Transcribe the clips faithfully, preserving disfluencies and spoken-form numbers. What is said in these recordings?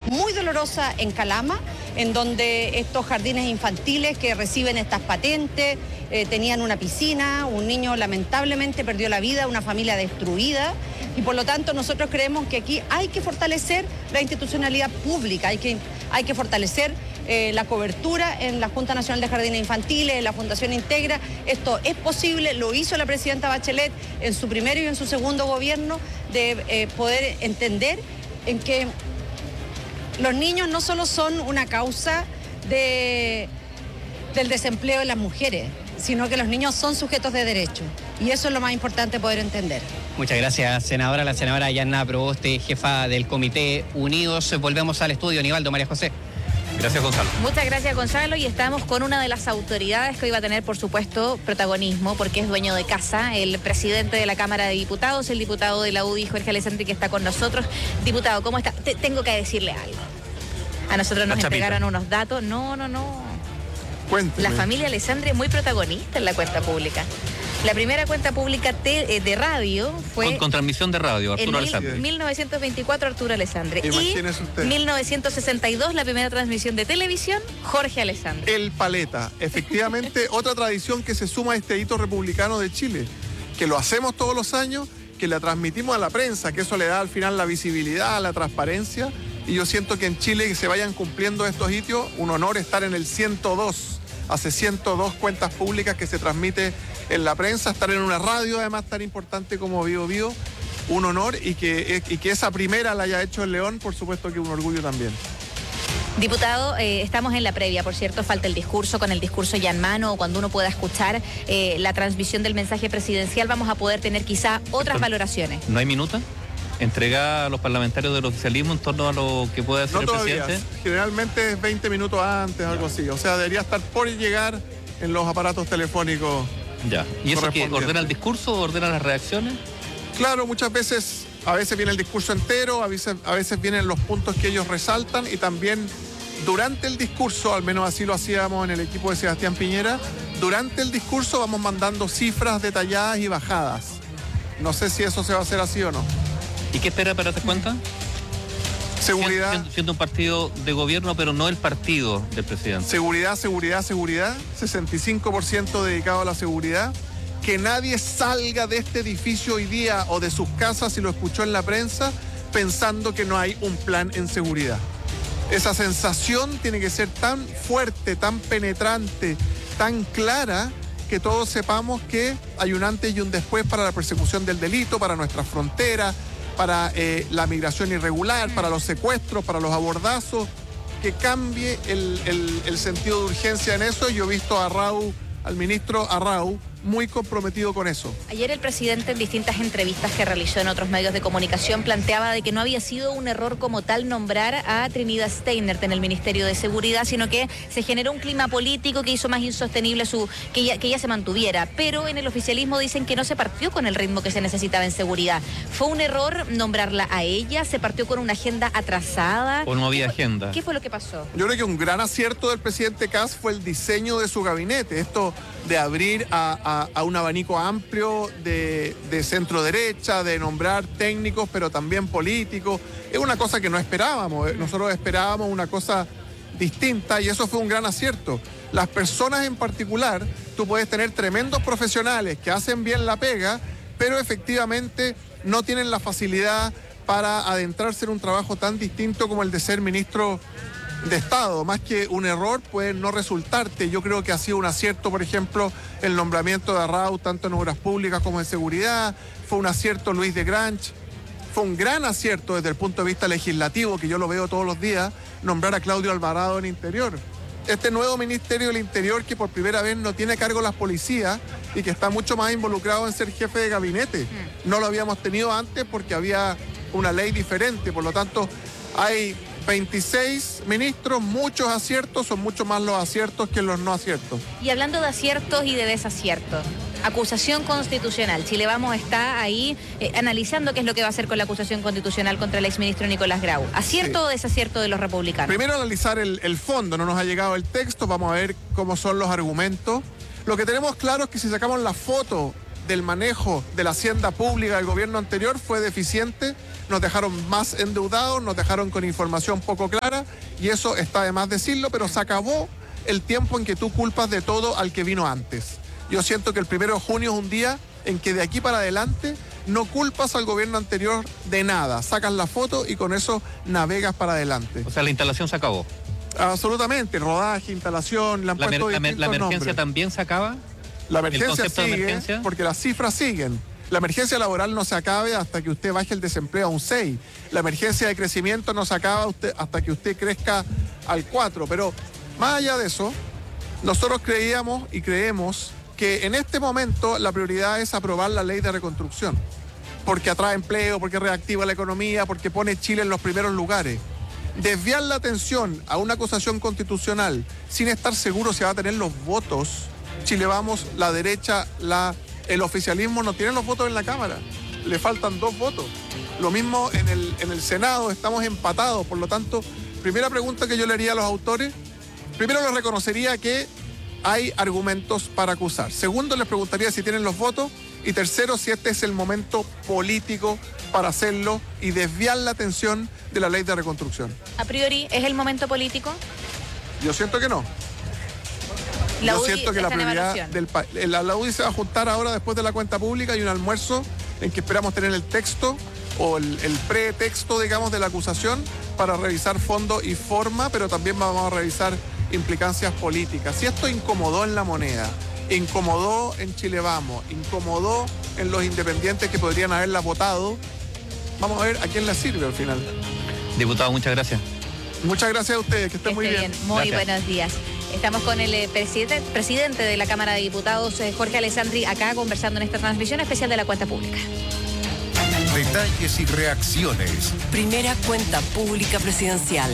muy dolorosa en Calama, en donde estos jardines infantiles que reciben estas patentes eh, tenían una piscina, un niño lamentablemente perdió la vida, una familia destruida, y por lo tanto nosotros creemos que aquí hay que fortalecer la institucionalidad pública, hay que, hay que fortalecer eh, la cobertura en la Junta Nacional de Jardines Infantiles, en la Fundación Integra. Esto es posible, lo hizo la presidenta Bachelet en su primero y en su segundo gobierno, de eh, poder entender en que los niños no solo son una causa de, del desempleo de las mujeres, sino que los niños son sujetos de derecho. Y eso es lo más importante poder entender. Muchas gracias, senadora. La senadora Yanna Proboste, jefa del Comité Unidos. Volvemos al estudio. Nivaldo, María José. Gracias, Gonzalo. Muchas gracias, Gonzalo. Y estamos con una de las autoridades que hoy va a tener, por supuesto, protagonismo, porque es dueño de casa, el presidente de la Cámara de Diputados, el diputado de la U D I, Jorge Alessandri, que está con nosotros. Diputado, ¿cómo está? Te, tengo que decirle algo. A nosotros nos entregaron unos datos. No, no, no. Cuénteme. La familia Alessandri es muy protagonista en la cuenta pública. La primera cuenta pública te, de radio fue... Con, con transmisión de radio, Arturo en Alessandri. mil novecientos veinticuatro, Arturo Alessandri. Imagínese usted. Y mil novecientos sesenta y dos, la primera transmisión de televisión, Jorge Alessandri. El Paleta. Efectivamente, otra tradición que se suma a este hito republicano de Chile, que lo hacemos todos los años, que la transmitimos a la prensa, que eso le da al final la visibilidad, la transparencia, y yo siento que en Chile que se vayan cumpliendo estos hitos, un honor estar en el ciento dos. Hace ciento dos cuentas públicas que se transmite en la prensa, estar en una radio además tan importante como Bio Bio, un honor, y que, y que esa primera la haya hecho el León, por supuesto que un orgullo también. Diputado, eh, estamos en la previa, por cierto, falta el discurso, con el discurso ya en mano, o cuando uno pueda escuchar eh, la transmisión del mensaje presidencial, vamos a poder tener quizá otras Esto, valoraciones. ¿No hay minuta? Entregada a los parlamentarios del oficialismo en torno a lo que puede hacer No el todavía, presidente. generalmente es veinte minutos antes, algo así, o sea, debería estar por llegar en los aparatos telefónicos. Ya. ¿Y eso que correspondiente. ordena el discurso o ordena las reacciones? Claro, muchas veces, a veces viene el discurso entero, a veces, a veces vienen los puntos que ellos resaltan, y también durante el discurso, al menos así lo hacíamos en el equipo de Sebastián Piñera, durante el discurso vamos mandando cifras detalladas y bajadas. No sé si eso se va a hacer así o no. ¿Y qué espera para hacer cuenta? Seguridad. Siendo, siendo un partido de gobierno, pero no el partido del presidente. Seguridad, seguridad, seguridad. sesenta y cinco por ciento dedicado a la seguridad. Que nadie salga de este edificio hoy día o de sus casas, si lo escuchó en la prensa, pensando que no hay un plan en seguridad. Esa sensación tiene que ser tan fuerte, tan penetrante, tan clara, que todos sepamos que hay un antes y un después para la persecución del delito, para nuestras fronteras, para eh, la migración irregular, para los secuestros, para los abordazos, que cambie el, el, el sentido de urgencia en eso. Yo he visto a Arrau, al ministro Arrau, muy comprometido con eso. Ayer el presidente, en distintas entrevistas que realizó en otros medios de comunicación, planteaba de que no había sido un error como tal nombrar a Trinidad Steinert en el Ministerio de Seguridad, sino que se generó un clima político que hizo más insostenible su que ella, que ella se mantuviera. Pero en el oficialismo dicen que no se partió con el ritmo que se necesitaba en seguridad. ¿Fue un error nombrarla a ella? ¿Se partió con una agenda atrasada? ¿O no había ¿Qué fue, agenda? ¿Qué fue lo que pasó? Yo creo que un gran acierto del presidente Kast fue el diseño de su gabinete. Esto de abrir a, a, a un abanico amplio de, de centro derecha, de nombrar técnicos, pero también políticos. Es una cosa que no esperábamos. Nosotros esperábamos una cosa distinta, y eso fue un gran acierto. Las personas en particular, tú puedes tener tremendos profesionales que hacen bien la pega, pero efectivamente no tienen la facilidad para adentrarse en un trabajo tan distinto como el de ser ministro de Estado. Más que un error puede no resultarte. Yo creo que ha sido un acierto, por ejemplo, el nombramiento de Arrau, tanto en obras públicas como en seguridad. Fue un acierto Luis de Granch. Fue un gran acierto desde el punto de vista legislativo, que yo lo veo todos los días, nombrar a Claudio Alvarado en Interior. Este nuevo Ministerio del Interior, que por primera vez no tiene a cargo las policías y que está mucho más involucrado en ser jefe de gabinete. No lo habíamos tenido antes porque había una ley diferente. Por lo tanto, hay veintiséis ministros, muchos aciertos, son mucho más los aciertos que los no aciertos. Y hablando de aciertos y de desaciertos, acusación constitucional. Chile Vamos está ahí eh, analizando qué es lo que va a hacer con la acusación constitucional contra el exministro Nicolás Grau. ¿Acierto sí. o desacierto de los republicanos? Primero analizar el, el fondo, no nos ha llegado el texto, vamos a ver cómo son los argumentos. Lo que tenemos claro es que si sacamos la foto del manejo de la hacienda pública del gobierno anterior fue deficiente, nos dejaron más endeudados, nos dejaron con información poco clara y eso está de más decirlo, pero se acabó el tiempo en que tú culpas de todo al que vino antes. Yo siento que el primero de junio es un día en que de aquí para adelante no culpas al gobierno anterior de nada, sacas la foto y con eso navegas para adelante. O sea, la instalación se acabó. Absolutamente, rodaje, instalación, le han ¿La, puesto la, distintos la emergencia nombres. también se acaba? La emergencia ¿El concepto sigue, de emergencia? porque las cifras siguen. La emergencia laboral no se acabe hasta que usted baje el desempleo a un seis. La emergencia de crecimiento no se acaba usted, hasta que usted crezca al cuatro. Pero más allá de eso, nosotros creíamos y creemos que en este momento la prioridad es aprobar la ley de reconstrucción. Porque atrae empleo, porque reactiva la economía, porque pone Chile en los primeros lugares. Desviar la atención a una acusación constitucional sin estar seguro si va a tener los votos. Chile Vamos, la derecha, la, el oficialismo no tienen los votos en la Cámara. Le faltan dos votos. Lo mismo en el, en el Senado, estamos empatados. Por lo tanto, primera pregunta que yo le haría a los autores, primero les reconocería que hay argumentos para acusar. Segundo, les preguntaría si tienen los votos. Y tercero, si este es el momento político para hacerlo y desviar la atención de la ley de reconstrucción. A priori, ¿es el momento político? Yo siento que no. La Yo U D I siento que la está en prioridad evaluación. del país. La, la U D I se va a juntar ahora después de la cuenta pública y un almuerzo en que esperamos tener el texto o el, el pretexto, digamos, de la acusación para revisar fondo y forma, pero también vamos a revisar implicancias políticas. Si esto incomodó en La Moneda, incomodó en Chile Vamos, incomodó en los independientes que podrían haberla votado, vamos a ver a quién le sirve al final. Diputado, muchas gracias. Muchas gracias a ustedes, que estén Que muy esté bien. bien. Muy Gracias. buenos días. Estamos con el eh, presidente, presidente de la Cámara de Diputados, eh, Jorge Alessandri, acá conversando en esta transmisión especial de la cuenta pública. Detalles y reacciones. Primera cuenta pública presidencial.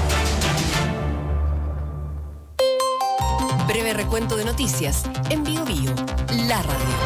Breve recuento de noticias en Bio Bio, la radio.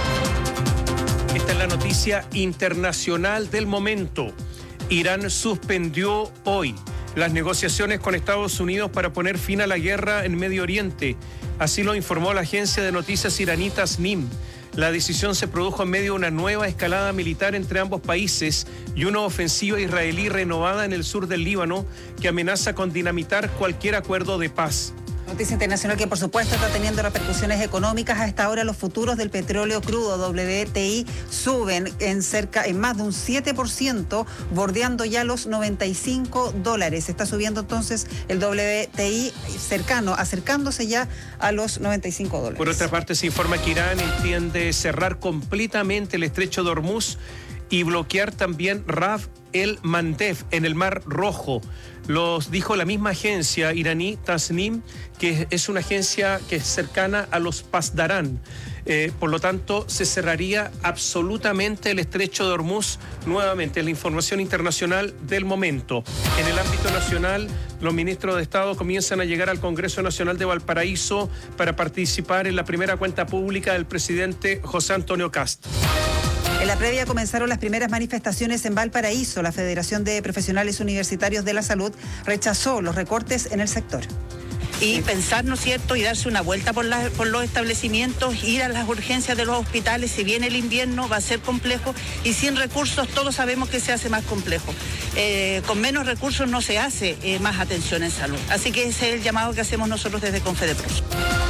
Esta es la noticia internacional del momento. Irán suspendió hoy las negociaciones con Estados Unidos para poner fin a la guerra en Medio Oriente. Así lo informó la agencia de noticias iraní Tasnim. La decisión se produjo en medio de una nueva escalada militar entre ambos países y una ofensiva israelí renovada en el sur del Líbano que amenaza con dinamitar cualquier acuerdo de paz. Noticia internacional que por supuesto está teniendo repercusiones económicas. A esta hora los futuros del petróleo crudo W T I suben en cerca en más de un siete por ciento, bordeando ya los noventa y cinco dólares. Está subiendo entonces el W T I cercano, acercándose ya a los noventa y cinco dólares. Por otra parte, se informa que Irán entiende cerrar completamente el estrecho de Hormuz y bloquear también Ras el Mandeb en el Mar Rojo. Los dijo la misma agencia iraní Tasnim, que es una agencia que es cercana a los Pasdarán. Eh, por lo tanto, se cerraría absolutamente el estrecho de Hormuz nuevamente. La información internacional del momento. En el ámbito nacional, los ministros de Estado comienzan a llegar al Congreso Nacional de Valparaíso para participar en la primera cuenta pública del presidente José Antonio Kast. En la previa comenzaron las primeras manifestaciones en Valparaíso. La Federación de Profesionales Universitarios de la Salud rechazó los recortes en el sector. Y pensar, ¿no es cierto?, y darse una vuelta por, la, por los establecimientos, ir a las urgencias de los hospitales. Si viene el invierno va a ser complejo y sin recursos todos sabemos que se hace más complejo. Eh, con menos recursos no se hace eh, más atención en salud. Así que ese es el llamado que hacemos nosotros desde Confedepros.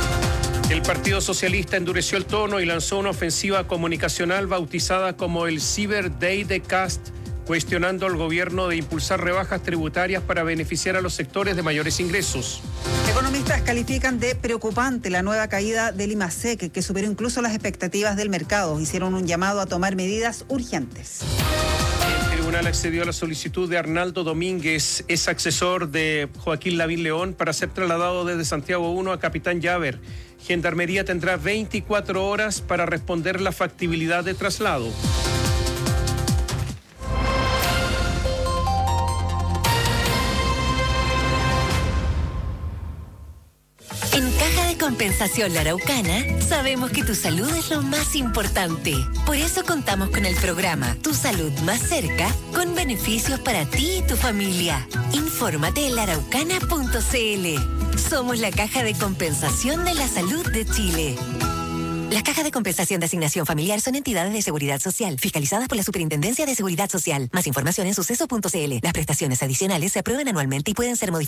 El Partido Socialista endureció el tono y lanzó una ofensiva comunicacional bautizada como el Cyber Day de Kast, cuestionando al gobierno de impulsar rebajas tributarias para beneficiar a los sectores de mayores ingresos. Economistas califican de preocupante la nueva caída del IMASEC, que superó incluso las expectativas del mercado. Hicieron un llamado a tomar medidas urgentes. El tribunal accedió a la solicitud de Arnaldo Domínguez, ex asesor de Joaquín Lavín León, para ser trasladado desde Santiago uno a Capitán Llaver. Gendarmería tendrá veinticuatro horas para responder la factibilidad de traslado. En Caja de Compensación La Araucana, sabemos que tu salud es lo más importante. Por eso contamos con el programa Tu Salud Más Cerca, con beneficios para ti y tu familia. Infórmate en la araucana punto c l. Somos la Caja de Compensación de la Salud de Chile. Las cajas de compensación de asignación familiar son entidades de seguridad social, fiscalizadas por la Superintendencia de Seguridad Social. Más información en suceso punto c l. Las prestaciones adicionales se aprueban anualmente y pueden ser modificadas